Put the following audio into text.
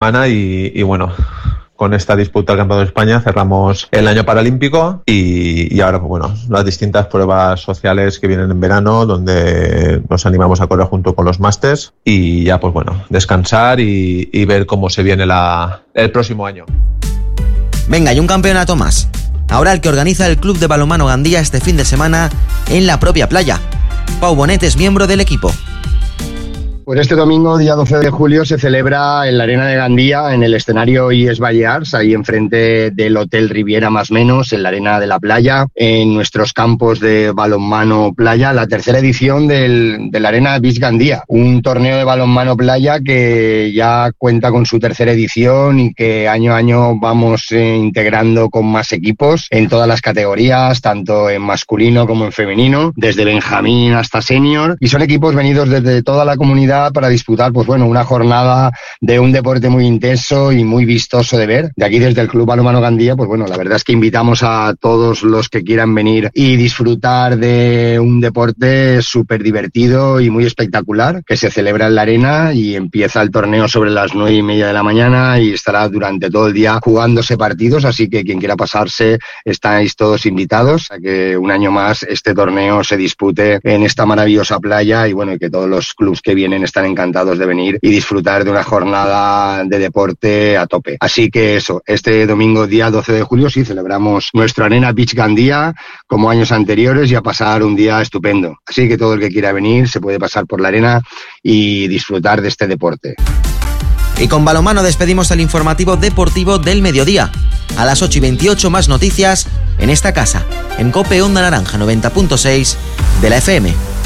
semana y bueno, con esta disputa del Campeonato de España cerramos el año paralímpico y ahora, pues bueno, las distintas pruebas sociales que vienen en verano, donde nos animamos a correr junto con los másters y ya, pues bueno, descansar y ver cómo se viene el próximo año. Venga, y un campeonato más. Ahora el que organiza el Club de Balonmano Gandía este fin de semana en la propia playa. Pau Bonet es miembro del equipo. Pues este domingo, día 12 de julio, se celebra en la Arena de Gandía, en el escenario IES Balears, ahí enfrente del Hotel Riviera más menos, en la Arena de la Playa, en nuestros campos de balonmano playa, la tercera edición de la Arena Beach Gandía, un torneo de balonmano playa que ya cuenta con su tercera edición y que año a año vamos integrando con más equipos en todas las categorías, tanto en masculino como en femenino, desde benjamín hasta senior, y son equipos venidos desde toda la comunidad para disputar, pues bueno, una jornada de un deporte muy intenso y muy vistoso de ver. De aquí, desde el Club Balonmano Gandía, pues bueno, la verdad es que invitamos a todos los que quieran venir y disfrutar de un deporte súper divertido y muy espectacular, que se celebra en la arena y empieza el torneo sobre las 9:30 de la mañana y estará durante todo el día jugándose partidos, así que quien quiera pasarse, estáis todos invitados a que un año más este torneo se dispute en esta maravillosa playa y bueno, y que todos los clubs que vienen están encantados de venir y disfrutar de una jornada de deporte a tope. Así que eso, este domingo día 12 de julio sí celebramos nuestro Arena Beach Gandía como años anteriores y a pasar un día estupendo. Así que todo el que quiera venir se puede pasar por la arena y disfrutar de este deporte. Y con balonmano despedimos el informativo deportivo del mediodía. A las 8:28 más noticias en esta casa, en COPE Onda Naranja 90.6 de la FM.